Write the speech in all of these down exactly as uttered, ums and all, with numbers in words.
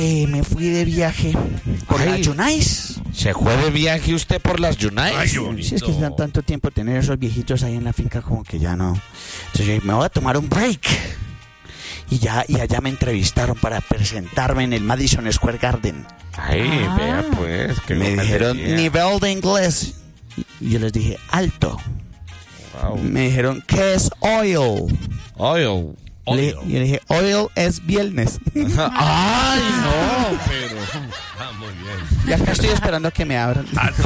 Eh, me fui de viaje por Ay. la Yunais. ¿Se fue de viaje usted por las Yunais? Ay, qué bonito. Si es que dan tanto tiempo tener esos viejitos ahí en la finca como que ya no. Entonces yo dije, me voy a tomar un break. Y ya, y allá me entrevistaron para presentarme en el Madison Square Garden. Ay, Ah. vea pues. Que Me dijeron nivel de inglés. Y yo les dije, alto. Wow. Me dijeron, ¿qué es oil? Oil. Le, yo le dije, oil es viernes. Ay, no, pero... Ah, muy bien. Y acá estoy esperando a que me abran.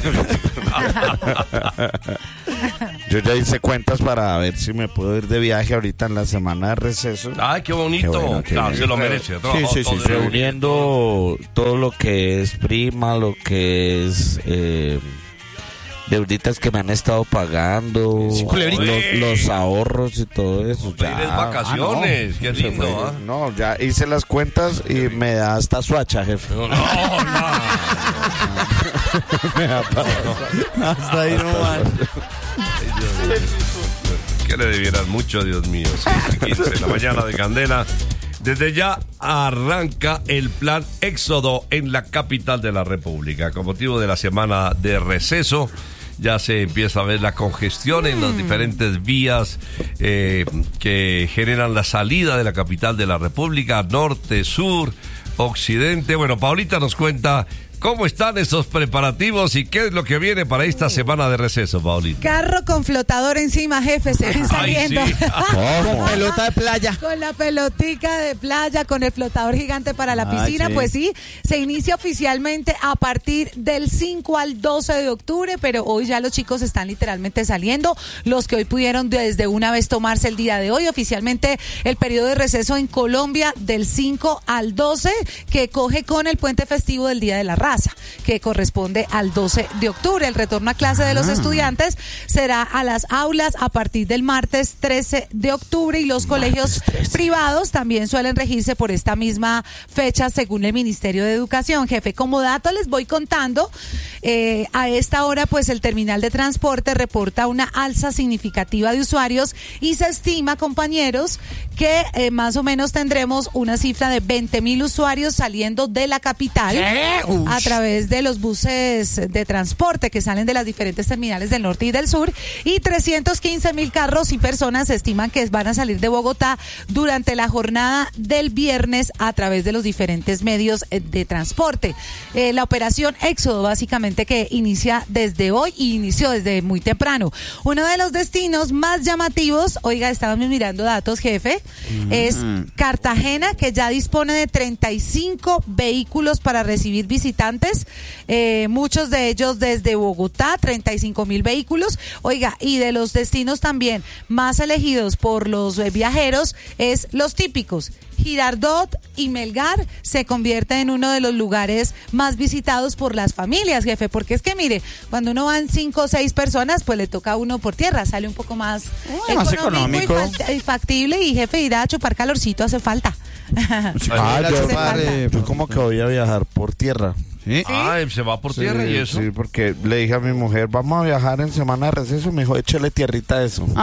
Yo ya hice cuentas para ver si me puedo ir de viaje ahorita en la semana de receso. Ay, qué bonito. Qué bueno, qué Claro, bien. se lo merece. ha trabajado Sí, sí, sí, todo el- reuniendo todo lo que es prima, lo que es eh, deuditas que me han estado pagando, Sí, culebrita. los, los ahorros y todo eso. Pedir Ya. vacaciones. Qué Se lindo, fue. ¿ah? No, ya hice las cuentas y me da hasta suacha, jefe. No, no, no. Me da para- Hasta ahí no van. Que le debieran mucho, Dios mío. seis y quince de la mañana de Candela. Desde ya arranca el plan Éxodo en la capital de la República. Con motivo de la semana de receso, ya se empieza a ver la congestión en las diferentes vías eh, que generan la salida de la capital de la República, norte, sur, occidente. Bueno, Paulita nos cuenta cómo están esos preparativos y qué es lo que viene para esta semana de receso, Paulita. Carro con flotador encima, jefe, se ven Ay, saliendo. sí. ¿Cómo? Pelota de playa. Con la pelotica de playa, con el flotador gigante para la Ay, piscina, sí. pues sí, se inicia oficialmente a partir del cinco al doce de octubre, pero hoy ya los chicos están literalmente saliendo, los que hoy pudieron desde una vez tomarse el día de hoy, oficialmente el periodo de receso en Colombia del cinco al doce, que coge con el puente festivo del Día de la Raza, que corresponde al doce de octubre. El retorno a clase de los estudiantes será a las aulas a partir del martes trece de octubre y los colegios privados también suelen regirse por esta misma fecha según el Ministerio de Educación. Jefe, como dato les voy contando, eh, a esta hora pues el terminal de transporte reporta una alza significativa de usuarios y se estima, compañeros, que eh, más o menos tendremos una cifra de veinte mil usuarios saliendo de la capital a través de los buses de transporte que salen de las diferentes terminales del norte y del sur, y trescientos quince mil carros y personas se estiman que van a salir de Bogotá durante la jornada del viernes a través de los diferentes medios de transporte. Eh, la operación Éxodo básicamente que inicia desde hoy y inició desde muy temprano. Uno de los destinos más llamativos, oiga, estábamos mirando datos, jefe, mm. es Cartagena, que ya dispone de treinta y cinco vehículos para recibir visitantes, eh, muchos de ellos desde Bogotá, treinta y cinco mil vehículos. Oiga, y de los destinos también más elegidos por los eh, viajeros es los típicos. Girardot y Melgar se convierte en uno de los lugares más visitados por las familias, jefe, porque es que mire, cuando uno van cinco o seis personas, pues le toca a uno por tierra, sale un poco más, Ah, más económico. y, fa- y factible, y jefe, ir a chupar calorcito hace falta. Ah, Ay, yo, hace falta. yo como que voy a viajar por tierra. ¿Sí? Ah, se va por tierra Sí, y eso. Sí, porque le dije a mi mujer, vamos a viajar en semana de receso. Me dijo, échale tierrita a eso.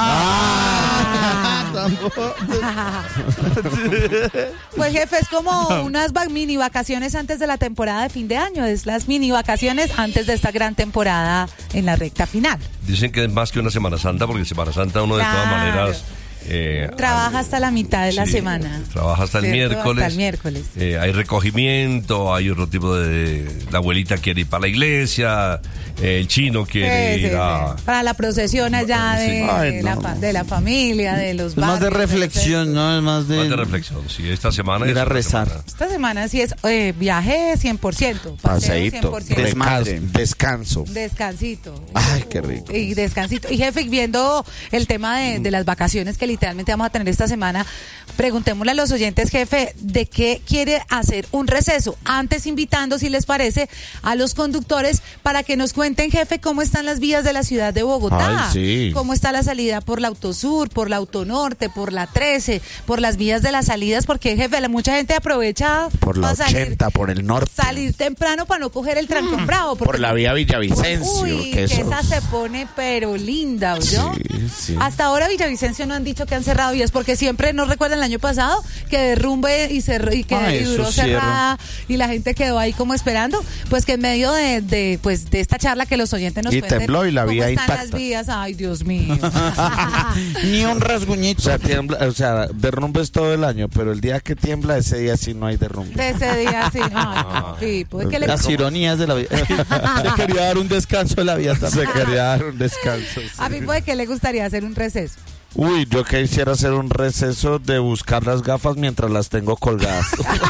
Pues jefe, es como unas va- mini vacaciones antes de la temporada de fin de año, es las mini vacaciones antes de esta gran temporada en la recta final. Dicen que es más que una Semana Santa, porque Semana Santa uno de todas Claro. maneras... eh, Trabaja hasta la mitad de la sí, semana. Trabaja hasta el ¿Cierto? miércoles. Hasta el miércoles. Eh, hay recogimiento, hay otro tipo de... La abuelita quiere ir para la iglesia, eh, el chino quiere Sí, sí, ir a... sí. Para la procesión allá Sí. de, Ay, la, no. fa- de la familia, de los Es más de barrios, reflexión, ¿no? Es más de... Más de reflexión, sí, esta semana... Ir es a una rezar. semana. Esta semana sí es eh, viaje cien por ciento. paseo Paseíto, cien por ciento. Desmadre. descanso. Descansito. Ay, qué rico. Y descansito. Y jefe, viendo el tema de, de las vacaciones que literalmente vamos a tener esta semana, preguntémosle a los oyentes, jefe, de qué quiere hacer un receso. Antes invitando, si les parece, a los conductores para que nos cuenten, jefe, cómo están las vías de la ciudad de Bogotá. Ay, sí. Cómo está la salida por la Autosur, por la Autonorte, por la trece, por las vías de las salidas, porque, jefe, la, mucha gente aprovecha Por la para salir- ochenta, por el norte. salir temprano para no coger el trancón bravo. porque- Por la vía Villavicencio. Uy, que que eso- esa se pone pero linda, ¿oyó? Sí, sí. Hasta ahora Villavicencio no han dicho dicho que han cerrado vías, porque siempre, ¿no recuerdan el año pasado? Que derrumbe y, cerró, y que Ay, y duró eso cierra. cerrada y la gente quedó ahí como esperando. Pues que en medio de, de, pues, de esta charla que los oyentes nos Y cuenten tembló y la cómo vía están intacta. las vías. Ay, Dios mío. Ni un rasguñito. O sea, tiembla, o sea, derrumbes todo el año, pero el día que tiembla, ese día sí no hay derrumbe. De ese día, sí. Ay, no, Pipo, es que le- Las ironías de la vida. Le quería dar un descanso de la vida Se también. quería dar un descanso. sí. a Pipo, ¿de qué le gustaría hacer un receso? Uy, yo quisiera hacer un receso de buscar las gafas mientras las tengo colgadas.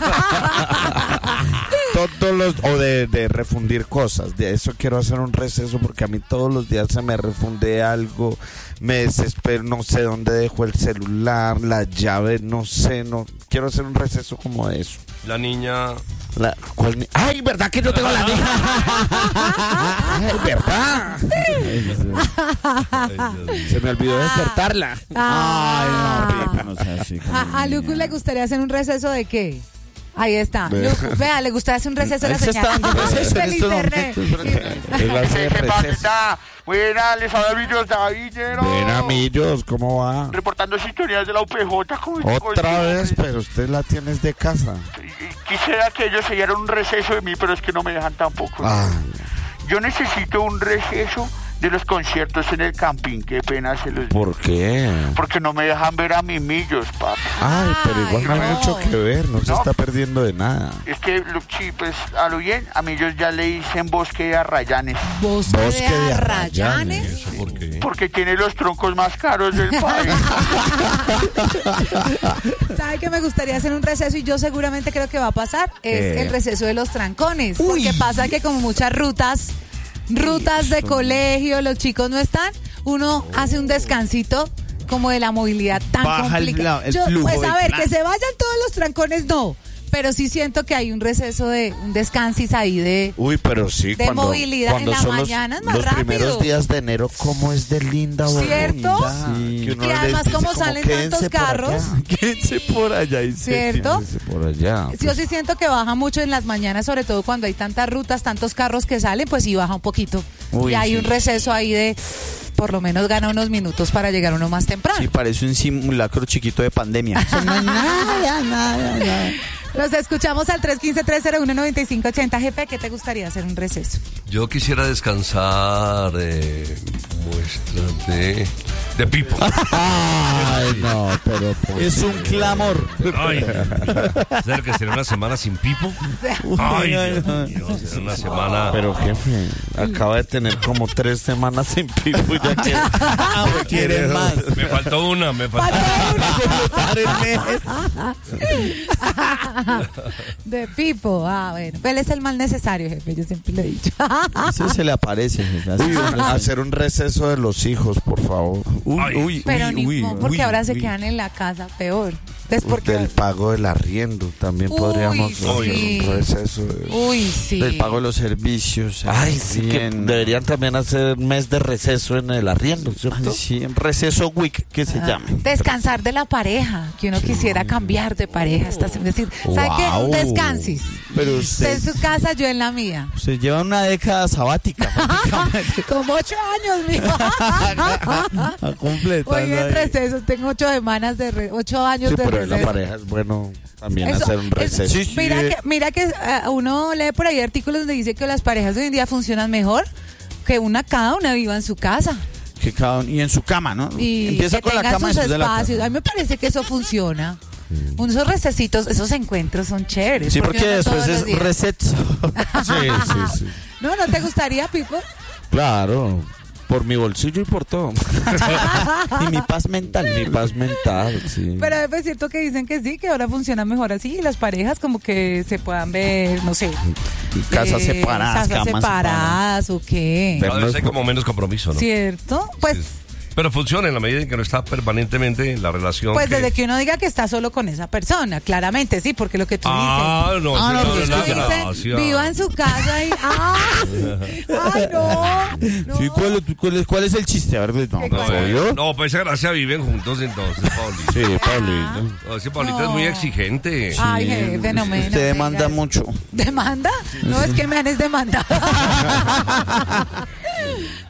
Todos los, o de, de refundir cosas. De eso quiero hacer un receso porque a mí todos los días se me refunde algo. Me desespero, no sé dónde dejo el celular, la llave, no sé, no. Quiero hacer un receso como de eso. La niña. La, ¿cuál ni- Ay, ¿verdad que yo tengo la niña? Ay, ¿verdad? Ay, Dios mío. Se me olvidó despertarla. Ay, Ah. no, Pipo, no sea así. con A, la a niña. Lucu le gustaría hacer un receso de qué? Ahí está. De- Lucu, vea, le gustaría hacer un receso de la Él se señal. está dando receso en Del estos internet. momentos, Él hace receso. Buena, les habla Millos Davillero. Ven, amigos, ¿cómo va? Reportando sintonías de la U P J. como Otra digo, vez, pero usted la tienes de casa. Quisiera que ellos se dieran un receso de mí, pero es que no me dejan tampoco. Ah, Yo necesito un receso de los conciertos en el camping. Qué pena se los digo. ¿por qué? Porque no me dejan ver a mis millos, papi. Ay, pero igual no hay Ay, mucho no. que ver, no se No. está perdiendo de nada. Es que, lo- sí, pues, a lo bien, a millos ya le dicen bosque de arrayanes. Bosque, Bosque de de Arrayanes. ¿Eso por qué? Porque tiene los troncos más caros del país. ¿Sabe que me gustaría hacer un receso y yo seguramente creo que va a pasar? Es ¿Qué? el receso de los trancones. Porque pasa que como muchas rutas, rutas de colegio, los chicos no están, uno hace un descansito como de la movilidad tan Baja el complicada. fla- el Yo, flujo pues a del ver, plan. que se vayan todos los trancones, no. Pero sí siento que hay un receso de un descansis ahí de... Uy, pero sí, De cuando, movilidad cuando en la son los, mañana es más los rápido. primeros días de enero, ¿cómo es de linda? ¿Cierto? bonita? Sí. Que uno Y les además dice como como, salen "Quédense tantos por acá". carros. Quédense por allá y se- ¿Cierto? Quédense por allá. Yo sí siento que baja mucho en las mañanas, sobre todo cuando hay tantas rutas, tantos carros que salen, pues sí baja un poquito. Uy, y hay sí. un receso ahí de, por lo menos gana unos minutos para llegar uno más temprano. Sí, parece un simulacro chiquito de pandemia. Eso no es nada, nada, nada. Los escuchamos al tres uno cinco, tres cero uno, nueve cinco ocho cero. Jefe, ¿qué te gustaría hacer un receso? Yo quisiera descansar eh, muestras de, de Pipo. Ay, no, pero... ¿por Es un qué? clamor. Ay, ¿sabes que será una semana sin Pipo? Ay, Dios mío, será una semana. Pero jefe, acaba de tener como tres semanas sin pipo y ya quiere... Ah, pues quieren más. Me faltó una, me faltó. Completar el mes. De Pipo. Ah, bueno. ¿Cuál es el mal necesario, jefe? Yo siempre lo he dicho. Eso se le aparece, jefe. Así Uy, se un- aparece. hacer un receso de los hijos, por favor. Uy, Ay. uy, Pero uy, ni uy, mo- porque uy, ahora se uy. quedan en la casa, peor. Es porque... Del pago del arriendo, también Uy, podríamos sí. hacer un receso de... Uy, sí. Del pago de los servicios. Ay, sí, que bien. deberían también hacer mes de receso en el arriendo, ¿cierto? Ay, sí, receso week, que se llama. Descansar de la pareja, que uno quisiera cambiar de pareja. Está, es decir, ¿sabe qué? Wow. Descansis. Pero Usted usted, en su casa, yo en la mía. usted lleva una década sabática. prácticamente. Como ocho años, mijo. Completando Hoy en ahí. receso, tengo ocho semanas de re- ocho años Sí, de pero en la receso. pareja es bueno también Eso- hacer un eso- receso. Sí, sí. Mira que, mira que ah, uno lee por ahí artículos donde dice que las parejas hoy en día funcionan mejor que una cada una viva en su casa Que cada uno- y en su cama, ¿no? y Empieza que con la tengan cama sus después de la espacios. A cama. mí me parece que eso funciona. Esos recesitos, esos encuentros son chéveres. Sí, porque uno después todos los es días. reset. Sí, sí, sí. No, ¿no te gustaría, Pipo? Claro, por mi bolsillo y por todo. Y mi paz mental. Mi paz mental, sí. Pero es cierto que dicen que sí, que ahora funciona mejor así, y las parejas como que se puedan ver, no sé. Casas eh, separadas, casas camas separadas o qué. Cada vez hay como menos compromiso, ¿no? ¿Cierto? Pues, Sí. Pero funciona en la medida en que no está permanentemente en la relación. pues que- desde que uno diga que está solo con esa persona, claramente, sí, porque lo que tú Ah, no, Ah, no, eso pues es es la que dices, gracia. dice, viva en su casa y... ¡Ah! ¡Ay, no! no. Sí, ¿cuál, es- cuál es, ¿cuál es el chiste? A ver, pues, no, ¿Qué No, cosa? eh, ¿obvio? no, pues esa gracia viven juntos entonces, Paulito. Sí, Paulito. No, ese Paulito No. es muy exigente. Ay, jefe, fenómeno. Usted demanda venga. mucho. ¿Demanda? No, es que me han es demandado.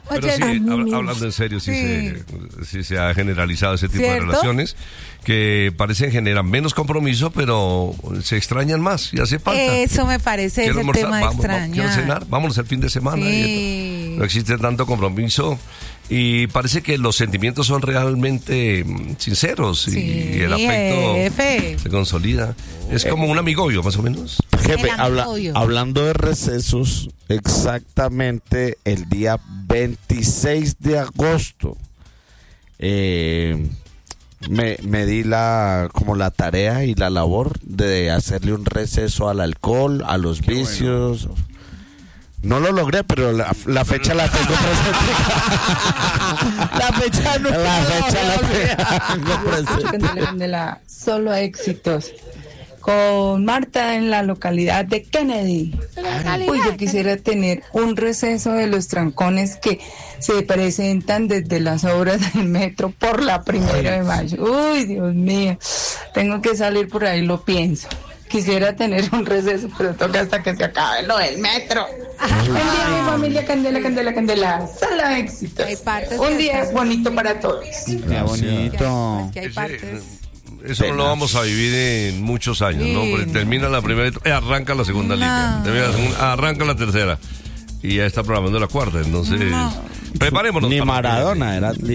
Pero Oye, sí, ay, hab- hablando en serio, sí, Sí. Se, sí se ha generalizado ese tipo ¿Cierto? de relaciones que parecen generar menos compromiso, pero se extrañan más y hace falta. Eso me parece Quiero ese almorzar, tema de vamos, vamos, quiero extrañar. cenar, vámonos el fin de semana. Sí. y esto. No existe tanto compromiso y parece que los sentimientos son realmente mm, sinceros y, Sí, y el afecto jefe. se consolida. Es como un amigovio, más o menos. Jefe, El habla- amigoyo. hablando de recesos, exactamente el día veintiséis de agosto eh, me, me di la como la tarea y la labor de hacerle un receso al alcohol, a los vicios. No lo logré, pero la, la fecha la tengo presente. La fecha no la fecha la tengo presente. Candela, Candela, solo éxitos. Con Marta en la localidad de Kennedy. Uy, yo quisiera tener un receso de los trancones que se presentan desde las obras del metro por la primera de mayo. Uy, Dios mío, tengo que salir por ahí, lo pienso. Quisiera tener un receso, pero toca hasta que se acabe lo del metro. Buen día, mi familia Candela, Candela, Candela. Solo éxitos. Hay partes Un que día están- bonito para todos. Qué bonito. Es que hay Ese, partes. Eso no lo vamos a vivir en muchos años, ¿no? Sí. Porque termina la primera, eh, arranca la segunda No. línea, termina la segunda, arranca la tercera y ya está programando la cuarta, entonces No. preparémonos. Ni para- Maradona era